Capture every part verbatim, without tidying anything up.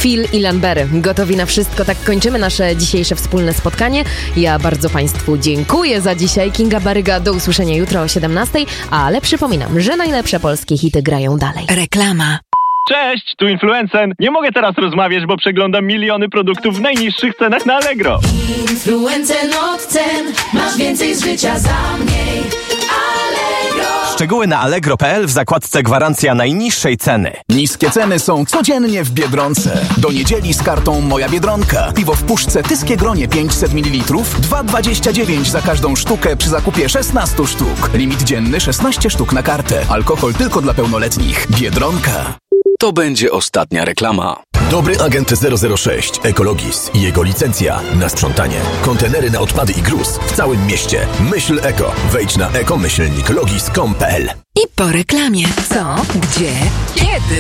Phil i Lanbery. Gotowi na wszystko. Tak kończymy nasze dzisiejsze wspólne spotkanie. Ja bardzo Państwu dziękuję za dzisiaj. Kinga Baryga, do usłyszenia jutro o siedemnastej, ale przypominam, że najlepsze polskie hity grają dalej. Reklama. Cześć, tu Influencen. Nie mogę teraz rozmawiać, bo przeglądam miliony produktów w najniższych cenach na Allegro. Influencen od cen, masz więcej z życia za mniej. Allegro. Szczegóły na allegro kropka p l w zakładce gwarancja najniższej ceny. Niskie ceny są codziennie w Biedronce. Do niedzieli z kartą Moja Biedronka. Piwo w puszce Tyskie Gronie pięćset mililitrów, dwa dwadzieścia dziewięć za każdą sztukę przy zakupie szesnaście sztuk. Limit dzienny szesnaście sztuk na kartę. Alkohol tylko dla pełnoletnich. Biedronka. To będzie ostatnia reklama. Dobry agent zero zero sześć Ekologis i jego licencja na sprzątanie. Kontenery na odpady i gruz w całym mieście. Myśl eko. Wejdź na eko myślnik logis kropka com kropka p l. I po reklamie. Co? Gdzie? Kiedy?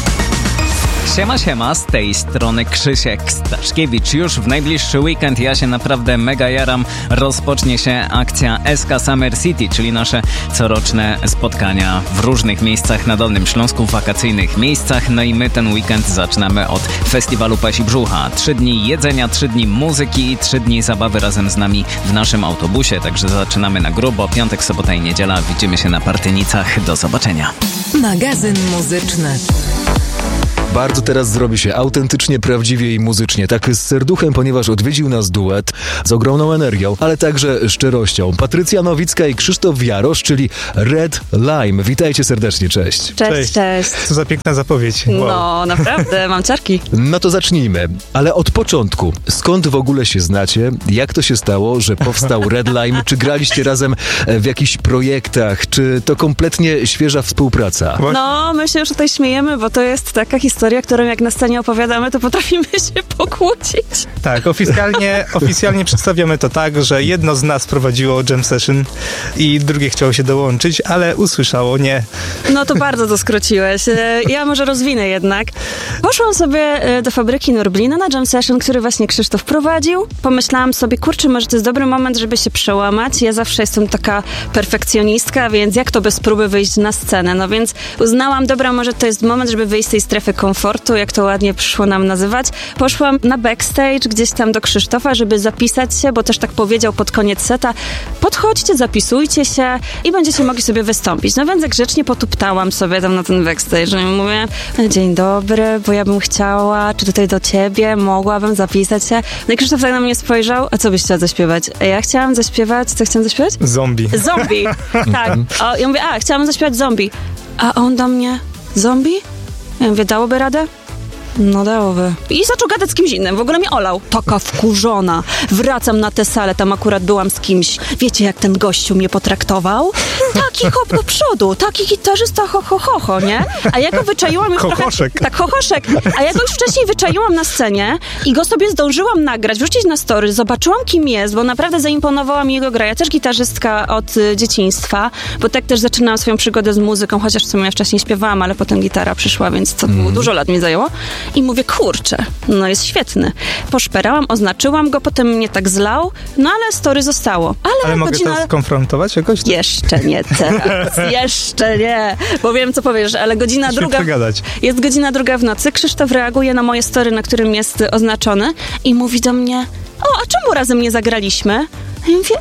Siema, siema, z tej strony Krzysiek Staszkiewicz. Już w najbliższy weekend, ja się naprawdę mega jaram, rozpocznie się akcja S K Summer City, czyli nasze coroczne spotkania w różnych miejscach na Dolnym Śląsku, w wakacyjnych miejscach. No i my ten weekend zaczynamy od festiwalu Pasi Brzucha. Trzy dni jedzenia, trzy dni muzyki i trzy dni zabawy razem z nami w naszym autobusie. Także zaczynamy na grubo. Piątek, sobota i niedziela. Widzimy się na Partynicach. Do zobaczenia. Magazyn muzyczny. Bardzo teraz zrobi się autentycznie, prawdziwie i muzycznie. Tak z serduchem, ponieważ odwiedził nas duet z ogromną energią, ale także szczerością. Patrycja Nowicka i Krzysztof Jarosz, czyli Red Lime. Witajcie serdecznie, cześć. Cześć, cześć. cześć. Co za piękna zapowiedź. Wow. No, naprawdę, mam ciarki. No to zacznijmy, ale od początku. Skąd w ogóle się znacie? Jak to się stało, że powstał Red Lime? Czy graliście razem w jakichś projektach? Czy to kompletnie świeża współpraca? No, my się już tutaj śmiejemy, bo to jest taka historia, którą jak na scenie opowiadamy, to potrafimy się pokłócić. Tak, oficjalnie, oficjalnie przedstawiamy to tak, że jedno z nas prowadziło jam session i drugie chciało się dołączyć, ale usłyszało nie. No to bardzo to skróciłeś. Ja może rozwinę jednak. Poszłam sobie do fabryki Norblina na jam session, który właśnie Krzysztof prowadził. Pomyślałam sobie, kurczę, może to jest dobry moment, żeby się przełamać. Ja zawsze jestem taka perfekcjonistka, więc jak to bez próby wyjść na scenę? No więc uznałam, dobra, może to jest moment, żeby wyjść z tej strefy komfortu, jak to ładnie przyszło nam nazywać. Poszłam na backstage gdzieś tam do Krzysztofa, żeby zapisać się, bo też tak powiedział pod koniec seta, podchodźcie, zapisujcie się i będziecie mogli sobie wystąpić. No więc grzecznie potuptałam sobie tam na ten backstage i mówię, dzień dobry, bo ja bym chciała, czy tutaj do ciebie, mogłabym zapisać się. No i Krzysztof tak na mnie spojrzał, a co byś chciała zaśpiewać? Ja chciałam zaśpiewać, co chciałam zaśpiewać? Zombie. Zombie, tak. O, ja mówię, a, chciałam zaśpiewać zombie. A on do mnie, zombie? Ja mówię, dałoby radę? No dałoby. I zaczął gadać z kimś innym, w ogóle mnie olał. Taka wkurzona. Wracam na tę salę, tam akurat byłam z kimś. Wiecie, jak ten gościu mnie potraktował? Taki hop do przodu, taki gitarzysta ho, ho, ho, ho, nie? A ja go wyczaiłam już Chochoszek. trochę... Tak, chochoszek. A ja go już wcześniej wyczaiłam na scenie i go sobie zdążyłam nagrać, wrzucić na story, zobaczyłam, kim jest, bo naprawdę zaimponowała mi jego gra. Ja też gitarzystka od y, dzieciństwa, bo tak też zaczynałam swoją przygodę z muzyką, chociaż w sumie ja wcześniej śpiewałam, ale potem gitara przyszła, więc to było, dużo lat mi zajęło. I mówię, kurczę, no jest świetny. Poszperałam, oznaczyłam go, potem mnie tak zlał, no ale story zostało. Ale, ale mogę godzina... to skonfrontować jakoś? Jeszcze nie teraz, jeszcze nie, bo wiem, co powiesz, ale godzina Musimy druga... przegadać. Jest godzina druga w nocy, Krzysztof reaguje na moje story, na którym jest oznaczony i mówi do mnie, o, a czemu razem nie zagraliśmy? A ja mówię,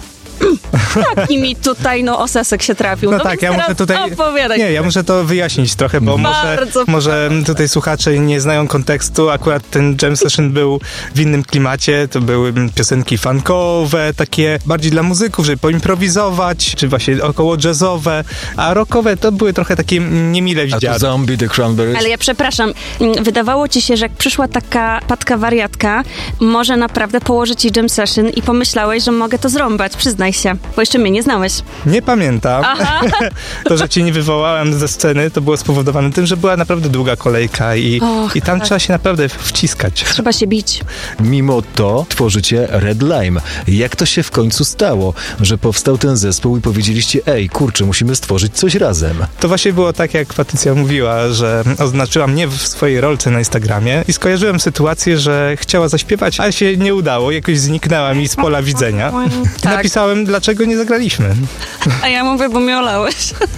taki mi tutaj, no, osesek się trafił. No, no tak, ja muszę tutaj... Opowiadaj. Nie, ja muszę to wyjaśnić trochę, bo może, może tutaj słuchacze nie znają kontekstu. Akurat ten jam session był w innym klimacie. To były piosenki funkowe, takie bardziej dla muzyków, żeby poimprowizować, czy właśnie około jazzowe, a rockowe to były trochę takie niemile widziane. A to Zombie, The Cranberries. Ale ja przepraszam, wydawało ci się, że jak przyszła taka patka wariatka, może naprawdę położyć ci jam session i pomyślałeś, że mogę to zrąbać, przyznaj się, bo jeszcze mnie nie znałeś. Nie pamiętam. Aha. To, że cię nie wywołałem ze sceny, to było spowodowane tym, że była naprawdę długa kolejka i, Och, i tam tak. trzeba się naprawdę wciskać. Trzeba się bić. Mimo to tworzycie Red Lime. Jak to się w końcu stało, że powstał ten zespół i powiedzieliście, ej, kurczę, musimy stworzyć coś razem? To właśnie było tak, jak Patrycja mówiła, że oznaczyła mnie w swojej rolce na Instagramie i skojarzyłem sytuację, że chciała zaśpiewać, ale się nie udało, jakoś zniknęła mi z pola widzenia. Tak. Napisałem, dlaczego nie zagraliśmy. A ja mówię, bo mnie olałeś.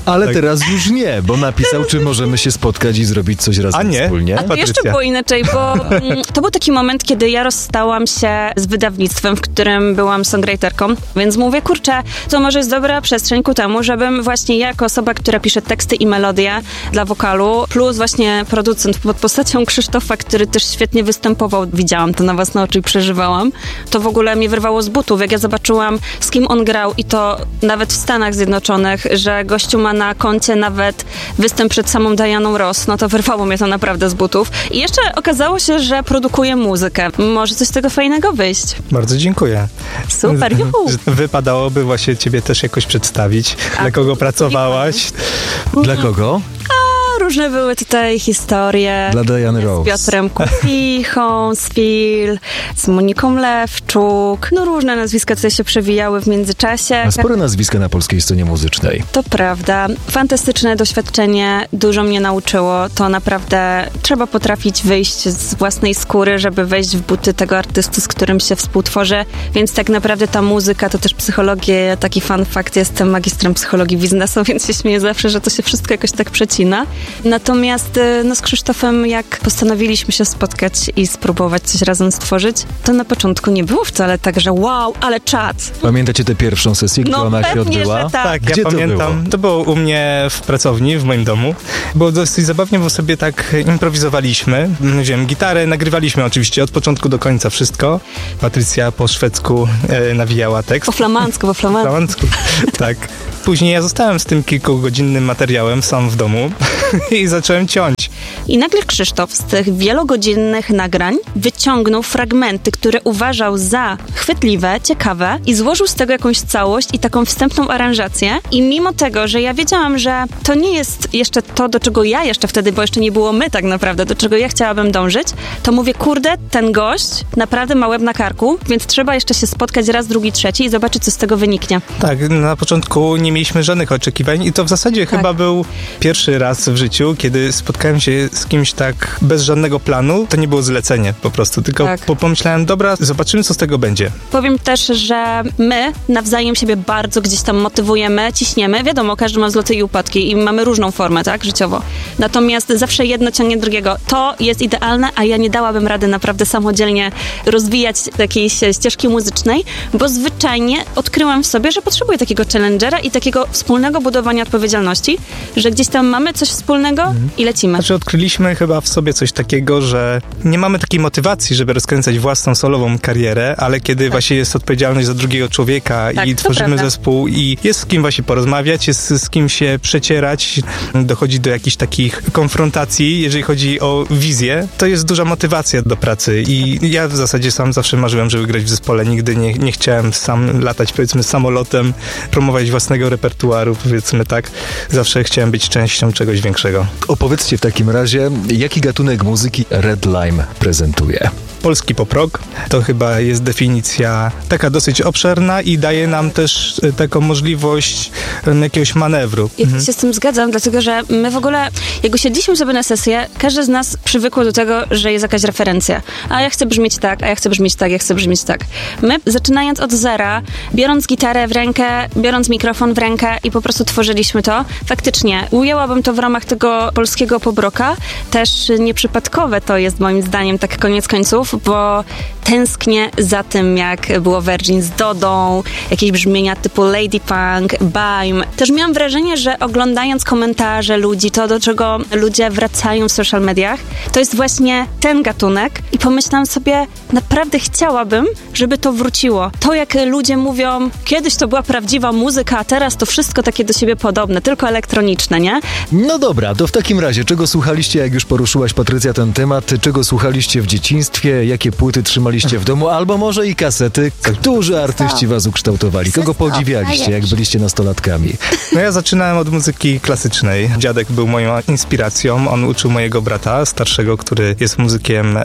Ale tak. teraz już nie, bo napisał, czy możemy się spotkać i zrobić coś razem A nie? wspólnie. A jeszcze było inaczej, bo mm, to był taki moment, kiedy ja rozstałam się z wydawnictwem, w którym byłam songwriterką, więc mówię, kurczę, to może jest dobra przestrzeń ku temu, żebym właśnie ja jako osoba, która pisze teksty i melodie dla wokalu, plus właśnie producent pod postacią Krzysztofa, który też świetnie występował, widziałam to na własne oczy i przeżywałam, to w ogóle mnie wyrwało z butów, jak ja zobaczyłam, z kim on grał i to nawet w Stanach Zjednoczonych, że gościu ma na koncie nawet występ przed samą Dianą Ross, no to wyrwało mnie to naprawdę z butów. I jeszcze okazało się, że produkuje muzykę. Może coś z tego fajnego wyjść. Bardzo dziękuję. Super, juhu. Wypadałoby właśnie ciebie też jakoś przedstawić. Dla kogo pracowałaś? Dla kogo? Różne były tutaj historie. Dla Diany Ross. Z Piotrem Kupichą, z Phil, z Moniką Lewczuk. No różne nazwiska tutaj się przewijały w międzyczasie. A spore nazwiska na polskiej scenie muzycznej. To prawda. Fantastyczne doświadczenie. Dużo mnie nauczyło. To naprawdę trzeba potrafić wyjść z własnej skóry, żeby wejść w buty tego artysty, z którym się współtworzy. Więc tak naprawdę ta muzyka to też psychologia. Taki fun fact. Jestem magistrem psychologii biznesu, więc się śmieję zawsze, że to się wszystko jakoś tak przecina. Natomiast no, z Krzysztofem, jak postanowiliśmy się spotkać i spróbować coś razem stworzyć, to na początku nie było wcale tak, że wow, ale czad. Pamiętacie tę pierwszą sesję, gdzie no, ona się odbyła? Że tak. tak, Gdzie ja to pamiętam. było? To było u mnie w pracowni, w moim domu. Było dosyć zabawnie, bo sobie tak improwizowaliśmy. Wziąłem gitarę, nagrywaliśmy oczywiście od początku do końca wszystko. Patrycja po szwedzku e, nawijała tekst. Po flamandzku, po flamandzku. flamandzku. Tak. Później ja zostałem z tym kilkugodzinnym materiałem sam w domu i zacząłem ciąć. I nagle Krzysztof z tych wielogodzinnych nagrań wyciągnął fragmenty, które uważał za chwytliwe, ciekawe i złożył z tego jakąś całość i taką wstępną aranżację. I mimo tego, że ja wiedziałam, że to nie jest jeszcze to, do czego ja jeszcze wtedy, bo jeszcze nie było my tak naprawdę, do czego ja chciałabym dążyć, to mówię, kurde, ten gość naprawdę ma łeb na karku, więc trzeba jeszcze się spotkać raz, drugi, trzeci i zobaczyć, co z tego wyniknie. Tak, na początku nie mieliśmy żadnych oczekiwań i to w zasadzie tak. chyba był pierwszy raz w życiu, kiedy spotkałem się z kimś tak bez żadnego planu. To nie było zlecenie po prostu, tylko tak. po, pomyślałem, dobra, zobaczymy, co z tego będzie. Powiem też, że my nawzajem siebie bardzo gdzieś tam motywujemy, ciśniemy. Wiadomo, każdy ma wzloty i upadki i mamy różną formę, tak, życiowo. Natomiast zawsze jedno ciągnie drugiego. To jest idealne, a ja nie dałabym rady naprawdę samodzielnie rozwijać jakiejś ścieżki muzycznej, bo zwyczajnie odkryłam w sobie, że potrzebuję takiego challengera i takiego wspólnego budowania odpowiedzialności, że gdzieś tam mamy coś wspólnego mhm. i lecimy. Znaczy odkryliśmy chyba w sobie coś takiego, że nie mamy takiej motywacji, żeby rozkręcać własną solową karierę, ale kiedy tak. właśnie jest odpowiedzialność za drugiego człowieka tak, i tworzymy prawda. zespół i jest z kim właśnie porozmawiać, jest z kim się przecierać, dochodzi do jakichś takich konfrontacji, jeżeli chodzi o wizję, to jest duża motywacja do pracy i ja w zasadzie sam zawsze marzyłem, żeby grać w zespole, nigdy nie, nie chciałem sam latać, powiedzmy, samolotem, promować własnego repertuaru, powiedzmy tak. Zawsze chciałem być częścią czegoś większego. Opowiedzcie w takim razie, jaki gatunek muzyki Red Lime prezentuje? Polski pop rock to chyba jest definicja taka dosyć obszerna i daje nam też taką możliwość jakiegoś manewru. Ja mhm. się z tym zgadzam, dlatego że my w ogóle, jak usiedliśmy sobie na sesję, każdy z nas przywykło do tego, że jest jakaś referencja. A ja chcę brzmieć tak, a ja chcę brzmieć tak, ja chcę brzmieć tak. My, zaczynając od zera, biorąc gitarę w rękę, biorąc mikrofon w rękę i po prostu tworzyliśmy to, faktycznie ujęłabym to w ramach tego polskiego pop rocka. Też nieprzypadkowe to jest moim zdaniem, tak koniec końców, bo tęsknię za tym, jak było Virgin z Dodą, jakieś brzmienia typu Lady Punk, Baim. Też miałam wrażenie, że oglądając komentarze ludzi, to do czego ludzie wracają w social mediach, to jest właśnie ten gatunek i pomyślałam sobie, naprawdę chciałabym, żeby to wróciło. To, jak ludzie mówią, kiedyś to była prawdziwa muzyka, a teraz to wszystko takie do siebie podobne, tylko elektroniczne, nie? No dobra, to w takim razie, czego słuchaliście, jak już poruszyłaś, Patrycja, ten temat, czego słuchaliście w dzieciństwie, jakie płyty trzymaliście w domu, albo może i kasety, którzy artyści was ukształtowali, kogo podziwialiście, jak byliście nastolatkami? No ja zaczynałem od muzyki klasycznej. Dziadek był moją inspiracją, on uczył mojego brata starszego, który jest muzykiem orkiestry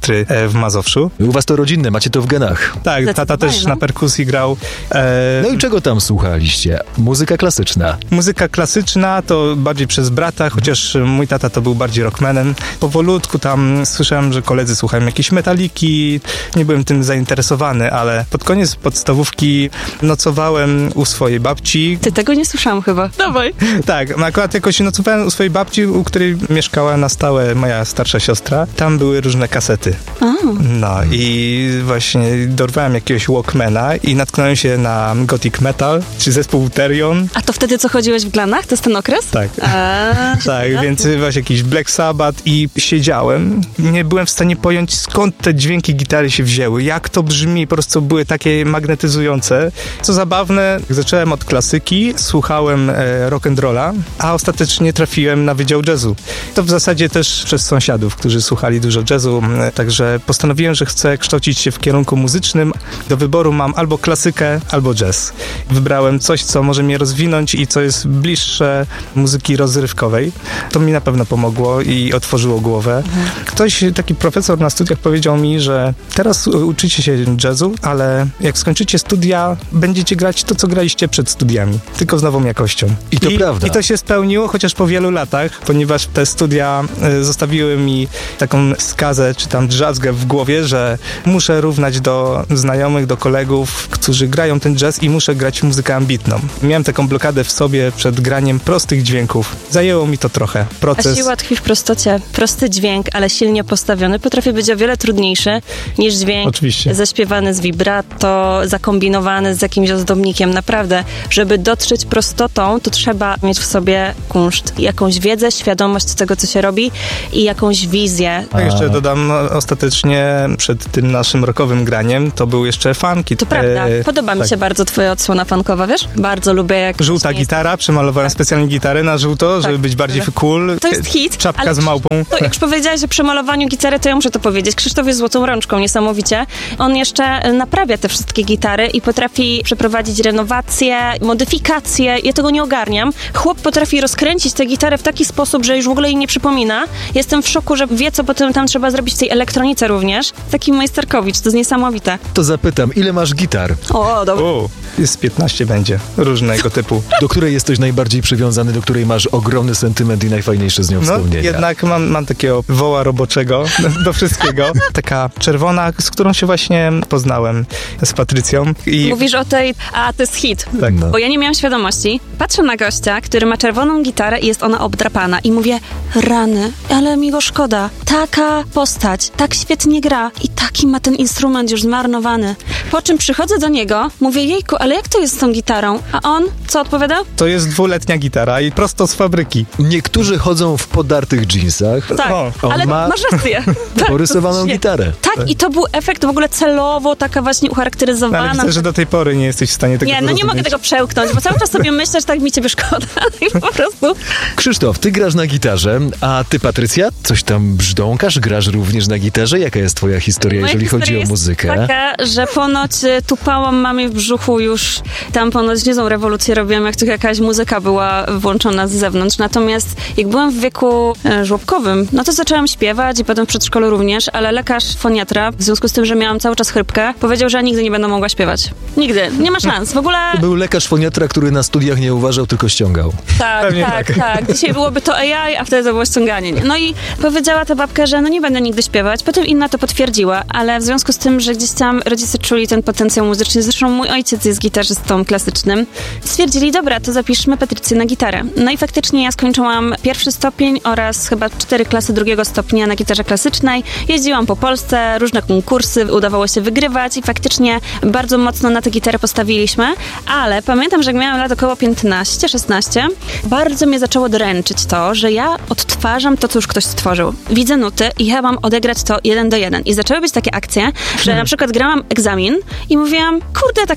orkiestry w Mazowszu. U was to rodzinne, macie to w genach. Tak, tata też na perkusji grał. E... No i czego tam słuchaliście? Muzyka klasyczna. Muzyka klasyczna to bardziej przez brata, chociaż mój tata to był bardziej rockmanem. Powolutku tam słyszałem, że koledzy słuchają jakieś metaliki. Nie byłem tym zainteresowany, ale pod koniec podstawówki nocowałem u swojej babci. Ty tego nie słyszałam chyba. Dawaj. Tak, akurat jakoś nocowałem u swojej babci, u której mieszkała na stałe moja starsza siostra. Tam były różne kasety. Oh. No i właśnie dorwałem jakiegoś Walkmana i natknąłem się na Gothic Metal, czy zespół Therion. A to wtedy, co chodziłeś w Glanach? To jest ten okres? Tak. A, tak, więc właśnie jakiś Black Sabbath i siedziałem. Nie byłem w stanie pojąć, skąd te dźwięki gitary się wzięły, jak to brzmi, po prostu były takie magnetyzujące. Co zabawne, zacząłem od klasyki, słuchałem e, rock'n'rolla, a ostatecznie trafiłem na Wydział Jazzu. To w zasadzie też przez sąsiadów, którzy słuchali dużo jazzu, także postanowiłem, że chcę kształcić się w kierunku muzycznym. Do wyboru mam albo klasykę, albo jazz. Wybrałem coś, co może mnie rozwinąć i co jest bliższe muzyki rozrywkowej. To mi na pewno pomogło i otworzyło głowę. Mhm. Ktoś, taki profesor na studiach powiedział mi, że teraz uczycie się jazzu, ale jak skończycie studia, będziecie grać to, co graliście przed studiami, tylko z nową jakością. I to I, prawda. I to się spełniło, chociaż po wielu latach, ponieważ te studia y, zostawiły mi taką skazę, czy tam drzazgę w głowie, że muszę równać do znajomych, do kolegów, którzy grają ten jazz i muszę grać muzykę ambitną. Miałem taką blokadę w sobie przed graniem prostych dźwięków. Zajęło mi to trochę. Proces. A siła tkwi w prostocie. Prosty dźwięk, ale silnie postawiony potrafi być o wiele trudniejszy niż dźwięk Oczywiście. zaśpiewany z vibrato, zakombinowany z jakimś ozdobnikiem. Naprawdę, żeby dotrzeć prostotą, to trzeba mieć w sobie kunszt. Jakąś wiedzę, świadomość tego, co się robi i jakąś wizję. A jeszcze dodam, ostatecznie przed tym naszym rockowym graniem to był jeszcze funky. To prawda. E, Podoba mi tak. się bardzo twoja odsłona funkowa, wiesz? Bardzo lubię, jak... Żółta gitara, jest... przemalowałem tak. specjalnie gitarę na żółto, tak, żeby być bardziej cool. To jest hit. Czapka ale z małpą. To, jak już powiedziałaś o przemalowaniu gitary, to ja muszę to powiedzieć. Krzysztof jest złotą rączką, niesamowicie. On jeszcze naprawia te wszystkie gitary i potrafi przeprowadzić renowacje, modyfikacje. Ja tego nie ogarniam. Chłop potrafi rozkręcić tę gitarę w taki sposób, że już w ogóle jej nie przypomina. Jestem w szoku, że wie, co potem tam trzeba zrobić w tej elektronice również. Taki majsterkowicz, to jest niesamowite. To zapytam, ile masz gitar? O, dobra. O, jest piętnaście będzie, różnego typu. Do której jesteś najbardziej przywiązany, do której masz ogromny sentyment i najfajniejsze z nią wspomnienia? No, jednak mam, mam takiego woła roboczego do wszystkiego. Taka czerwona, z którą się właśnie poznałem z Patrycją. I... Mówisz o tej... A, to jest hit. Tak. No. Bo ja nie miałam świadomości. Patrzę na gościa, który ma czerwoną gitarę i jest ona obdrapana i mówię, rany, ale mi go szkoda. Taka postać, tak świetnie gra i taki ma ten instrument już zmarnowany. Po czym przychodzę do niego, mówię, jejku, ale jak to jest z tą gitarą? A on, co odpowiada? To jest dwuletnia gitara i prosto z fabryki. Niektórzy chodzą w podartych dżinsach. Tak, o, ale ma masz rację. Tak, porysowaną gitarę. Tak, i to był efekt w ogóle celowo, taka właśnie ucharakteryzowana. No, ale widzę, że do tej pory nie jesteś w stanie tego Nie, no nie mogę tego przełknąć, bo cały czas sobie myślę, że tak mi ciebie szkoda i po prostu... Krzysztof, ty grasz na gitarze, a ty, Patrycja, coś tam brzdąkasz, grasz również na gitarze? Jaka jest twoja historia, Moja jeżeli historia chodzi o jest muzykę? taka, że ponoć tupałam mamie w brzuchu już, tam ponoć niezłą rewolucję robiłam, jak tu jakaś muzyka była włączona z zewnątrz. Natomiast jak byłam w wieku e, żłobkowym, no to zaczęłam śpiewać i potem w przedszkolu również, ale lekarz foniatra, w związku z tym, że miałam cały czas chrypkę, powiedział, że ja nigdy nie będę mogła śpiewać. Nigdy. Nie ma szans. W ogóle... Był lekarz foniatra, który na studiach nie uważał, tylko ściągał. Tak, Pewnie tak, tak. tak. Dzisiaj byłoby to A I, a wtedy to było ściąganie. No i powiedziała ta babka, że no nie będę nigdy śpiewać. Potem inna to potwierdziła, ale w związku z tym, że gdzieś tam rodzice czuli ten potencjał muzyczny, zresztą mój ojciec jest gitarzystą klasycznym, stwierdzili, dobra, to zapiszmy Patrycję na gitarę. No i faktycznie ja skończyłam pierwszy stopień oraz chyba cztery klasy drugiego stopnia na gitarze klasycznej. Jeździłam po Polsce, różne konkursy, udawało się wygrywać i faktycznie bardzo mocno na tę gitarę postawiliśmy, ale pamiętam, że jak miałam lat około piętnaście szesnaście, bardzo mnie zaczęło dręczyć to, że ja odtwarzam to, co już ktoś stworzył. Widzę nuty i ja mam odegrać to jeden do jeden. I zaczęły być takie akcje, że na przykład grałam egzamin i mówiłam, kurde, tak w sumie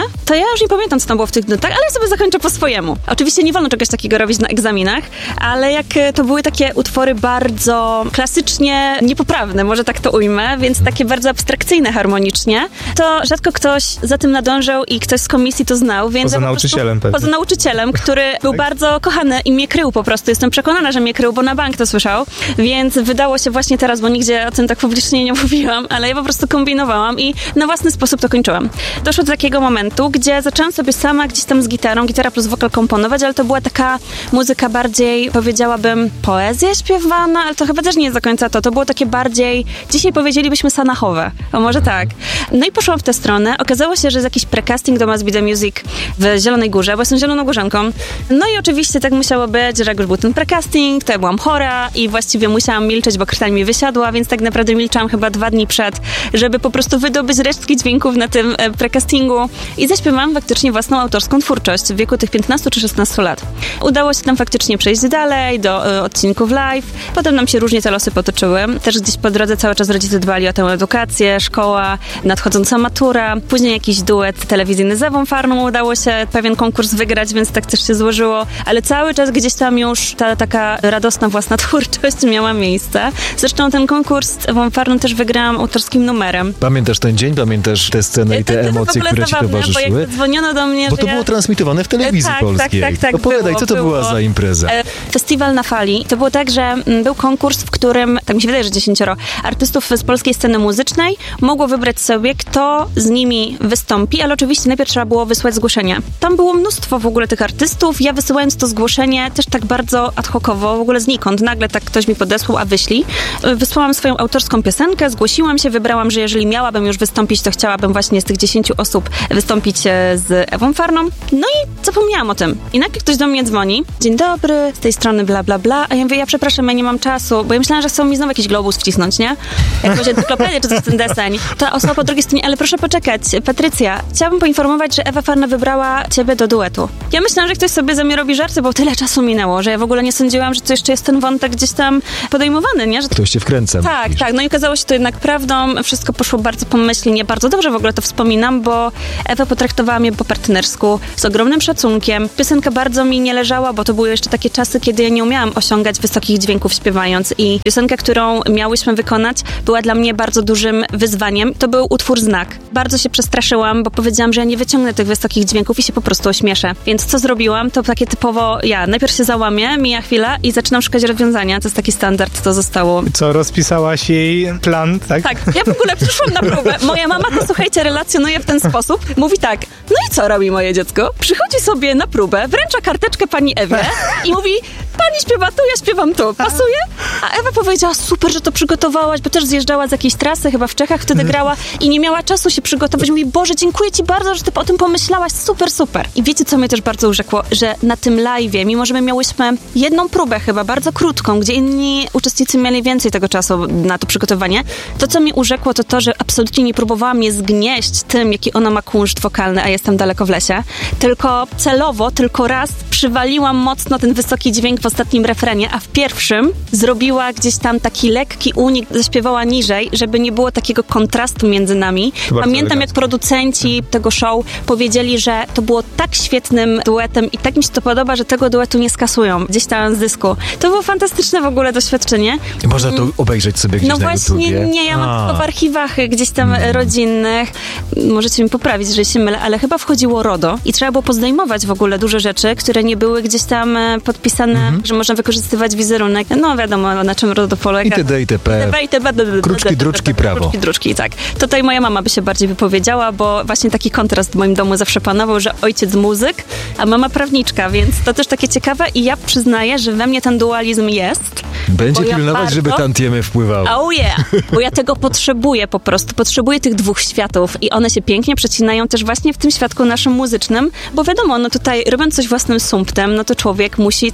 to ja już nie pamiętam, co tam było w tych nutach, ale ja sobie zakończę po swojemu. Oczywiście nie wolno czegoś takiego robić na egzaminach, ale jak to były takie utwory bardzo klasycznie niepoprawne, może tak to ujmę, więc takie bardzo abstrakcyjne harmonicznie, to rzadko ktoś za tym nadążał i ktoś z komisji to znał, więc poza ja nauczycielem prostu, pewnie. Poza nauczycielem, który był tak bardzo kochany i mnie krył po prostu. Jestem przekonana, że mnie krył, bo na bank to słyszał, więc wydało się właśnie teraz, bo nigdzie o tym tak publicznie nie mówiłam, ale ja po prostu kombinowałam i na własny sposób to kończyłam. Doszło do takiego momentu, gdzie zaczęłam sobie sama gdzieś tam z gitarą, gitara plus wokal komponować, ale to była taka muzyka bardziej, powiedziałabym, poezja śpiewana, ale to chyba też nie jest do końca to. To było takie bardziej, dzisiaj powiedzielibyśmy sanachowe, o może tak. No i poszłam w tę stronę. Okazało się, że jest jakiś precasting do Must Be The Music w Zielonej Górze, bo jestem zielonogórzanką. No i oczywiście tak musiało być, że jak już był ten precasting, to ja byłam chora i właściwie musiałam milczeć, bo krtań mi wysiadła, więc tak naprawdę milczałam chyba dwa dni przed, żeby po prostu wydobyć resztki dźwięków na tym e, precastingu i zaśpiewałam faktycznie własną autorską twórczość w wieku tych piętnastu czy szesnastu lat. Udało się tam faktycznie przejść dalej do e, odcinków live. Potem nam się różnie te losy potoczyły. Też gdzieś po drodze cały czas rodzice dbali o tę edukację, szkoła, nadchodząca matura, później jakiś duet telewizyjny z Ewą Farną, udało się pewien konkurs wygrać, więc tak też się złożyło, ale cały czas gdzieś tam już ta taka radosna własna twórczość miała miejsce. Zresztą ten konkurs z Ewą Farną też wygrałam autorskim numerem. Pamiętasz ten dzień? Pamiętasz tę scenę i te to, to emocje, które ci towarzyszyły? Bo jak dzwoniono do mnie, Bo że to ja... było transmitowane w telewizji tak, polskiej. Tak, tak, tak. Opowiadaj, było, co to było. była za impreza? Festiwal na fali. To było tak, że był konkurs, w którym, tak mi się wydaje, że dziesięcioro artystów z polskiej sceny muzycznej mogło wybrać sobie, kto z nimi wystąpi, ale oczywiście najpierw trzeba było wysłać zgłoszenie. Tam było mnóstwo w ogóle tych artystów. Ja wysyłając to zgłoszenie też tak bardzo ad hocowo, w ogóle znikąd. Nagle tak ktoś mi podesłał, a wyślij. Wysłałam swoją autorską piosenkę, zgłosiłam się, wybrałam, że jeżeli miałabym już wystąpić, to chciałabym właśnie z tych dziesięciu osób wystąpić z Ewą Farną. No i zapomniałam o tym. I nagle ktoś do mnie dzwoni. Dzień dobry, z tej strony bla, bla, bla. A ja mówię, ja przepraszam, ja nie mam czasu, bo ja myślałam, że chcą mi znowu jakiś globus wcisnąć, nie? Jakąś encyklopedię czy coś w ten deseń. Ta osoba po drugiej stronie, ale proszę poczekać, Patrycja, chciałabym poinformować, że Ewa Farna wybrała ciebie do duetu. Ja myślałam, że ktoś sobie ze mnie robi żarty, bo tyle czasu minęło, że ja w ogóle nie sądziłam, że to jeszcze jest ten wątek gdzieś tam podejmowany, nie? Że ktoś cię wkręca. Tak, mówisz. Tak. No i okazało się to jednak prawdą. Wszystko poszło bardzo pomyślnie. Bardzo dobrze w ogóle to wspominam, bo Ewa potraktowała mnie po partnersku, z ogromnym szacunkiem. Piosenka bardzo mi nie leżała, bo to były jeszcze takie czasy, kiedy ja nie umiałam osiągać wysokich dźwięków śpiewając i piosenka, którą miałyśmy wykonać, była dla mnie bardzo dużym wyzwaniem. To był utwór Znak. Bardzo się przestraszyłam, bo powiedziałam, że ja nie wyciągnę tych wysokich dźwięków i się po prostu ośmieszę. Więc co zrobiłam? To takie typowo ja. Najpierw się załamię, mija chwila i zaczynam szukać rozwiązania. To jest taki standard, to zostało. Co, rozpisałaś jej plan, tak? Tak. Ja w ogóle przyszłam na próbę. Moja mama to, słuchajcie, relacjonuje w ten sposób. Mówi tak, no i co robi moje dziecko? Przychodzi sobie na próbę, wręcza karteczkę pani Ewie i mówi, pani śpiewa tu, ja śpiewam tu. Pasuje? A Ewa powiedziała, super, że to przygotowałaś, bo też zjeżdżała z jakiejś trasy, chyba w Czechach wtedy grała i nie miała czasu się przygotować. Mówi, Boże, dziękuję ci bardzo, że ty o tym pomyślałaś. Super, super. I wiecie, co mnie też bardzo urzekło? Że na tym live'ie, mimo że my miałyśmy jedną próbę chyba, bardzo krótką, gdzie inni uczestnicy mieli więcej tego czasu na to przygotowanie, to, co mnie urzekło, to to, że absolutnie nie próbowałam mnie zgnieść tym, jaki ona ma kunszt wokalny, a jestem daleko w lesie, tylko celowo, tylko raz przywaliłam mocno ten wysoki dźwięk w ostatnim refrenie, a w pierwszym zrobiła gdzieś tam taki lekki unik, zaśpiewała niżej, żeby nie było takiego kontrastu między nami. Pamiętam, jak producenci tego show powiedzieli, że to było tak świetnym duetem i tak mi się to podoba, że tego duetu nie skasują gdzieś tam z dysku. To było fantastyczne w ogóle doświadczenie. Można to obejrzeć sobie gdzieś no na właśnie, YouTubie. nie, ja mam tylko w archiwach gdzieś tam mm. rodzinnych. Możecie mi poprawić, jeżeli się mylę, ale chyba wchodziło RODO i trzeba było pozdejmować w ogóle duże rzeczy, które nie były gdzieś tam podpisane, mm-hmm. że można wykorzystywać wizerunek. No wiadomo, na czym RODO polega. Itd., itp. Kruczki, druczki, prawo. Kruczki, druczki, tak. Tutaj moja mama by się bardziej wypowiedziała, bo właśnie taki kontrast w moim domu zawsze panował, że ojciec muzyk, a mama prawniczka, więc to też takie ciekawe i ja przyznaję, że we mnie ten dualizm jest. Będzie pilnować, ja bardzo... żeby tantiemy wpływały. Oh yeah, bo ja tego potrzebuję po prostu. Potrzebuję tych dwóch światów i one się pięknie przecinają też właśnie w tym świadku naszym muzycznym, bo wiadomo, no tutaj robiąc coś własnym sumptem, no to człowiek musi też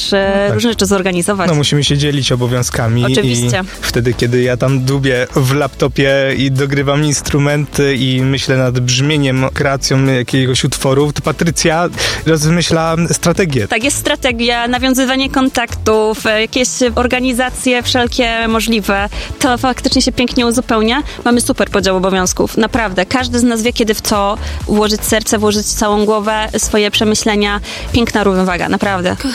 też e, tak. różne rzeczy zorganizować. No musimy się dzielić obowiązkami. Oczywiście. I wtedy, kiedy ja tam dubię w laptopie i dogrywam instrumenty i myślę nad brzmieniem, kreacją jakiegoś utworu, to Patrycja rozmyśla strategię. Tak, jest strategia, nawiązywanie kontaktów, jakieś organizacje wszelkie możliwe. To faktycznie się pięknie uzupełnia. Mamy super podział obowiązków. Naprawdę. Każdy z nas wie, kiedy w co włożyć serce, włożyć całą głowę, swoje przemyślenia. Piękna równowaga, naprawdę.